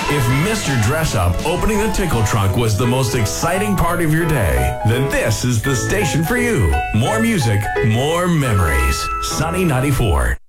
If Mr. Dress Up opening the Tickle Trunk was the most exciting part of your day, then this is the station for you. More music, more memories. Sunny 94.